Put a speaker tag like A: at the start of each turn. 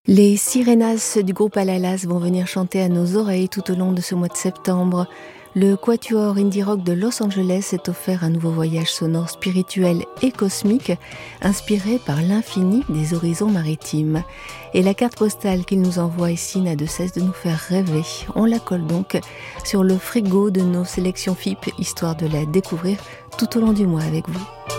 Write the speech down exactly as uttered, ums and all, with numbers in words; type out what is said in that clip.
A: Les Sirenas du groupe Alalas vont venir chanter à nos oreilles tout au long de ce mois de septembre. Le quatuor indie rock de Los Angeles s'est offert un nouveau voyage sonore spirituel et cosmique, inspiré par l'infini des horizons maritimes. Et la carte postale qu'il nous envoie ici n'a de cesse de nous faire rêver. On la colle donc sur le frigo de nos sélections F I P, histoire de la découvrir tout au long du mois avec vous.